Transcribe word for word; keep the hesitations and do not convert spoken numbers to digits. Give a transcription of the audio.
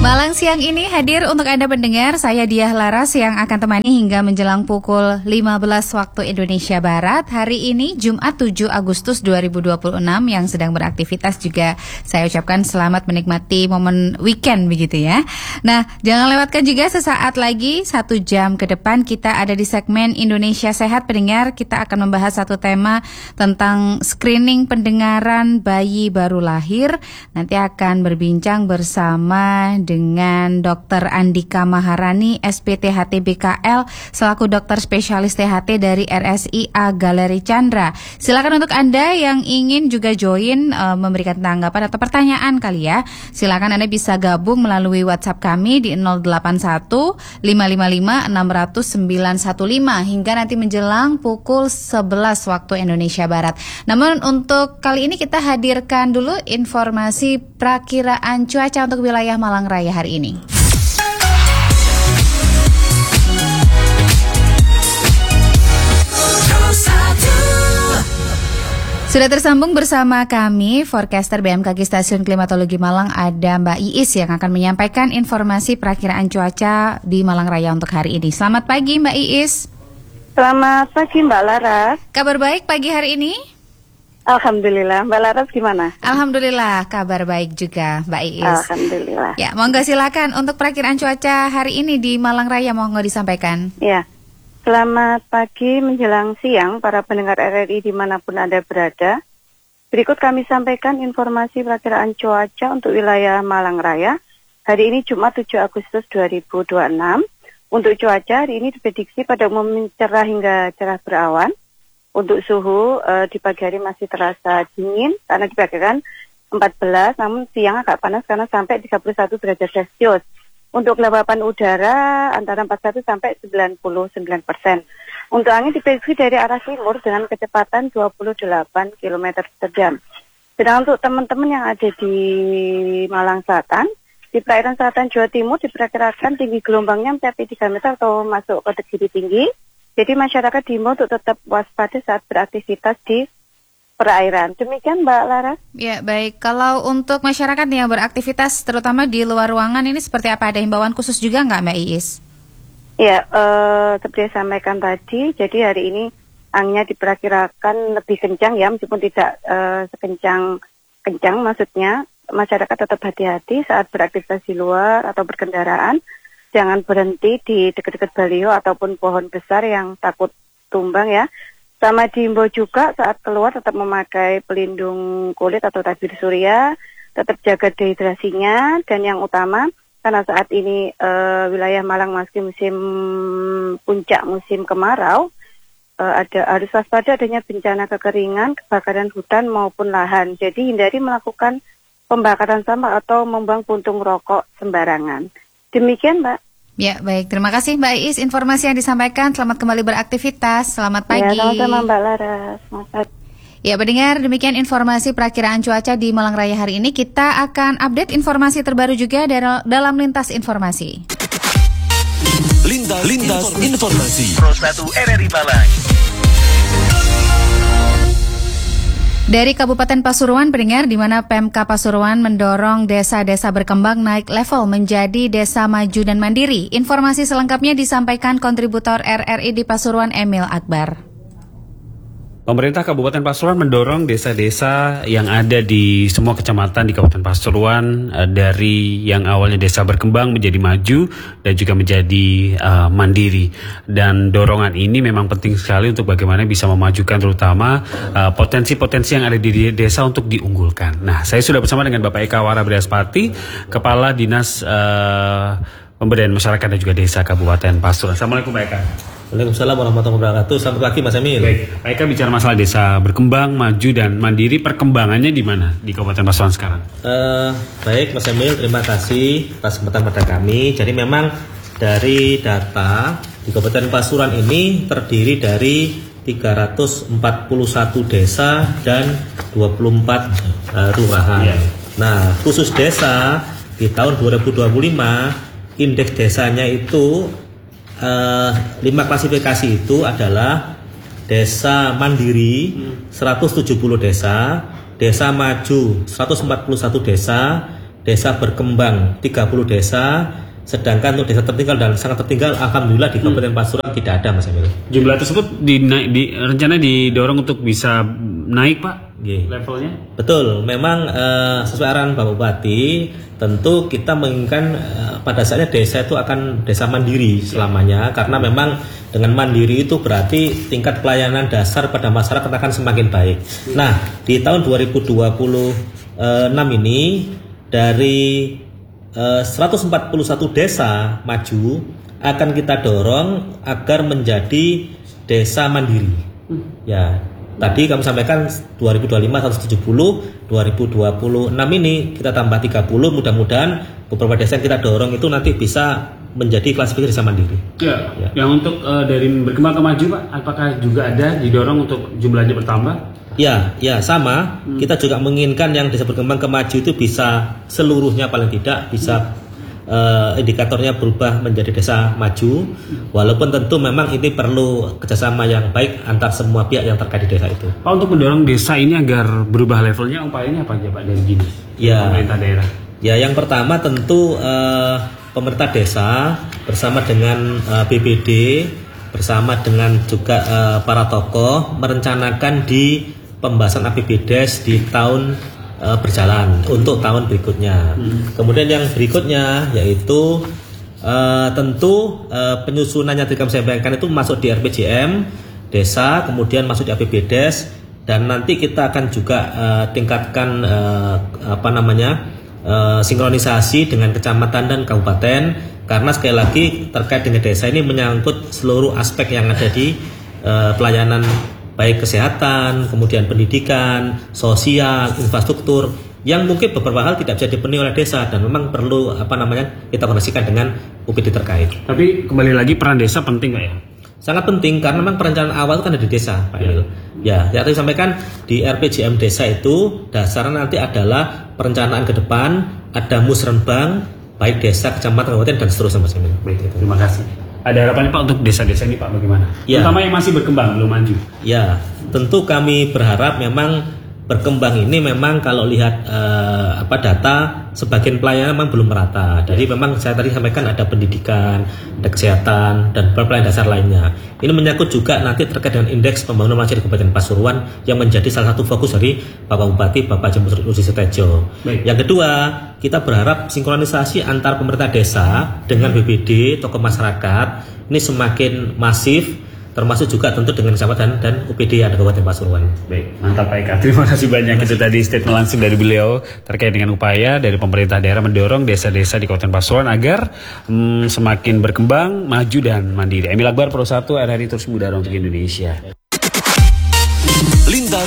Malang siang ini hadir untuk Anda pendengar, saya Diah Laras yang akan temani hingga menjelang pukul lima belas waktu Indonesia Barat. Hari ini Jumat tujuh Agustus dua ribu dua puluh enam, yang sedang beraktivitas juga saya ucapkan selamat menikmati momen weekend begitu ya. Nah, jangan lewatkan juga sesaat lagi, satu jam ke depan kita ada di segmen Indonesia Sehat pendengar. Kita akan membahas satu tema tentang screening pendengaran bayi baru lahir. Nanti akan berbincang bersama dengan Dokter Andika Maharani, S P T H T B K L, selaku dokter spesialis T H T dari R S I A Galeri Chandra. Silakan untuk Anda yang ingin juga join uh, memberikan tanggapan atau pertanyaan kali ya. Silakan Anda bisa gabung melalui WhatsApp kami di nol delapan satu lima lima lima enam nol nol sembilan satu lima hingga nanti menjelang pukul sebelas waktu Indonesia Barat. Namun untuk kali ini kita hadirkan dulu informasi perakiraan cuaca untuk wilayah Malang Raya hari ini. Sudah tersambung bersama kami forecaster B M K G Stasiun Klimatologi Malang, ada Mbak Iis yang akan menyampaikan informasi perakiraan cuaca di Malang Raya untuk hari ini. Selamat pagi Mbak Iis. Selamat pagi Mbak Laras. Kabar baik pagi hari ini? Alhamdulillah. Mbak Laras gimana? Alhamdulillah, kabar baik juga Mbak Iis. Alhamdulillah. Ya, monggo silakan untuk perakiraan cuaca hari ini di Malang Raya, monggo disampaikan. Ya, selamat pagi menjelang siang para pendengar R R I dimanapun Anda berada. Berikut kami sampaikan informasi perakiraan cuaca untuk wilayah Malang Raya hari ini Jumat tujuh Agustus dua ribu dua puluh enam. Untuk cuaca hari ini diprediksi pada umumnya cerah hingga cerah berawan. Untuk suhu uh, di pagi hari masih terasa dingin karena diperkirakan empat belas, namun siang agak panas karena sampai tiga puluh satu derajat Celcius. Untuk kelembapan udara antara empat puluh satu sampai sembilan puluh sembilan persen. Untuk angin diprediksi dari arah timur dengan kecepatan dua puluh delapan kilometer per jam. Sedangkan untuk teman-teman yang ada di Malang Selatan, di perairan selatan Jawa Timur diperkirakan tinggi gelombangnya mencapai tiga meter atau masuk kategori tinggi. Jadi masyarakat diimbau untuk tetap waspada saat beraktivitas di perairan. Demikian Mbak Lara. Ya baik, kalau untuk masyarakat yang beraktivitas terutama di luar ruangan ini seperti apa? Ada himbauan khusus juga nggak Mbak Iis? Ya, uh, seperti saya sampaikan tadi, jadi hari ini anginnya diperkirakan lebih kencang ya, meskipun tidak uh, sekencang kencang, maksudnya masyarakat tetap hati-hati saat beraktivitas di luar atau berkendaraan. Jangan berhenti di dekat-dekat baliho ataupun pohon besar yang takut tumbang ya. Sama diimbau juga saat keluar tetap memakai pelindung kulit atau tabir surya, tetap jaga dehidrasinya, dan yang utama karena saat ini e, wilayah Malang masih musim puncak musim kemarau, e, ada harus waspada adanya bencana kekeringan, kebakaran hutan maupun lahan. Jadi hindari melakukan pembakaran sampah atau membuang puntung rokok sembarangan. Demikian Mbak. Ya baik, terima kasih Mbak Iis informasi yang disampaikan. Selamat kembali beraktivitas. Selamat pagi. Ya, sama-sama Mbak Laras. Selamat. Ya pendengar, demikian informasi perakiraan cuaca di Malang Raya hari ini. Kita akan update informasi terbaru juga dalam Lintas Informasi. Lintas, Lintas Informasi Pro satu R R I Malang. Dari Kabupaten Pasuruan pendengar, di mana Pemka Pasuruan mendorong desa-desa berkembang naik level menjadi desa maju dan mandiri. Informasi selengkapnya disampaikan kontributor R R I di Pasuruan Emil Akbar. Pemerintah Kabupaten Pasuruan mendorong desa-desa yang ada di semua kecamatan di Kabupaten Pasuruan uh, dari yang awalnya desa berkembang menjadi maju dan juga menjadi uh, mandiri. Dan dorongan ini memang penting sekali untuk bagaimana bisa memajukan terutama uh, potensi-potensi yang ada di desa untuk diunggulkan. Nah, saya sudah bersama dengan Bapak Eka Wara Brihaspati, Kepala Dinas uh, Pemberdayaan Masyarakat dan juga Desa Kabupaten Pasuruan. Assalamualaikum Pak Eka. Waalaikumsalam warahmatullahi wabarakatuh. Selamat pagi Mas Emil. Baik, Pak Eka bicara masalah desa berkembang, maju dan mandiri, perkembangannya di mana di Kabupaten Pasuruan sekarang? Uh, baik Mas Emil, terima kasih atas kesempatan pada kami. Jadi memang dari data di Kabupaten Pasuruan ini terdiri dari tiga ratus empat puluh satu desa dan dua puluh empat uh, rurahan. Yeah. Nah, khusus desa di tahun dua ribu dua puluh lima indeks desanya itu Uh, lima klasifikasi itu adalah desa mandiri seratus tujuh puluh desa, desa maju seratus empat puluh satu desa, desa berkembang tiga puluh desa, sedangkan untuk desa tertinggal dan sangat tertinggal alhamdulillah di Kabupaten Pasuruan tidak ada, Mas Emil. Jumlah tersebut dinaik, di, rencana didorong untuk bisa naik, Pak, Ye. levelnya? Betul, memang uh, sesuai arahan Bapak Bupati, tentu kita menginginkan uh, pada saatnya desa itu akan desa mandiri selamanya, karena memang dengan mandiri itu berarti tingkat pelayanan dasar pada masyarakat akan semakin baik. Nah, di tahun dua ribu dua puluh enam ini dari uh, seratus empat puluh satu desa maju akan kita dorong agar menjadi desa mandiri. Ya. Tadi kami sampaikan dua ribu dua puluh lima seratus tujuh puluh, dua ribu dua puluh enam ini kita tambah tiga puluh, mudah-mudahan beberapa desa yang kita dorong itu nanti bisa menjadi klasifikasi desa mandiri. Ya, ya. Yang untuk uh, dari berkembang ke maju, Pak, apakah juga ada didorong untuk jumlahnya bertambah? Ya, ya sama. Hmm. Kita juga menginginkan yang desa berkembang ke maju itu bisa seluruhnya paling tidak bisa hmm. Uh, indikatornya berubah menjadi desa maju, walaupun tentu memang ini perlu kerjasama yang baik antar semua pihak yang terkait di desa itu. Pak, untuk mendorong desa ini agar berubah levelnya, upayanya apa aja, Pak, dari gini? Ya, pemerintah daerah. Ya, yang pertama tentu uh, pemerintah desa bersama dengan uh, B P D, bersama dengan juga uh, para tokoh merencanakan di pembahasan A P B D E S di tahun berjalan untuk tahun berikutnya. Hmm. Kemudian yang berikutnya yaitu uh, tentu uh, penyusunannya tadi kami sampaikan itu masuk di R P J M desa, kemudian masuk di A P B D E S, dan nanti kita akan juga uh, tingkatkan uh, apa namanya uh, sinkronisasi dengan kecamatan dan kabupaten, karena sekali lagi terkait dengan desa ini menyangkut seluruh aspek yang ada di uh, pelayanan baik kesehatan, kemudian pendidikan, sosial, infrastruktur, yang mungkin beberapa hal tidak bisa dipenuhi oleh desa dan memang perlu apa namanya kita koordinasikan dengan U P D terkait. Tapi kembali lagi peran desa penting nggak ya? Sangat penting karena memang perencanaan awal itu kan ada di desa, Pak Emil. Ya, ya tadi sampaikan di R P J M desa itu dasarnya nanti adalah perencanaan ke depan, ada musrenbang, baik desa, kecamatan, kabupaten dan seterusnya, Mas Emil. Baik, terima kasih. Ada harapan Pak untuk desa-desa ini, Pak, bagaimana? Ya. Terutama yang masih berkembang, belum maju. Ya, tentu kami berharap memang berkembang ini memang kalau lihat eh, apa data sebagian pelayanan memang belum merata. Jadi memang saya tadi sampaikan ada pendidikan, ada kesehatan dan pelayanan dasar lainnya. Ini menyangkut juga nanti terkait dengan indeks pembangunan manusia di Kabupaten Pasuruan yang menjadi salah satu fokus dari Bapak Bupati Bapak Jemur Usi Sutejo. Yang kedua, kita berharap sinkronisasi antar pemerintah desa dengan B P D, tokoh masyarakat ini semakin masif, termasuk juga tentu dengan kecamatan dan U P D yang ada Kabupaten Pasuruan. Baik, mantap Pak Eka. Terima kasih banyak. Itu tadi statement langsung dari beliau terkait dengan upaya dari pemerintah daerah mendorong desa-desa di Kabupaten Pasuruan agar hmm, semakin berkembang, maju dan mandiri. Emil Akbar, Pro satu R R I terus mudara untuk Indonesia. Lintas